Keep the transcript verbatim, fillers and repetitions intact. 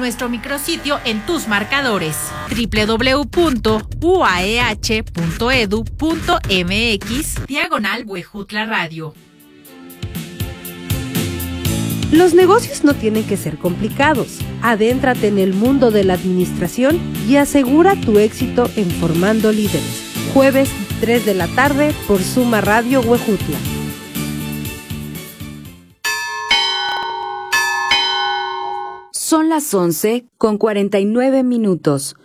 nuestro micrositio en tus marcadores doble u doble u doble u punto u a e h punto e d u punto m x diagonal Huejutla Radio. Los negocios no tienen que ser complicados. Adéntrate en el mundo de la administración y asegura tu éxito en Formando Líderes. Jueves, tres de la tarde, por Suma Radio Huejutla. Son las once con cuarenta y nueve minutos.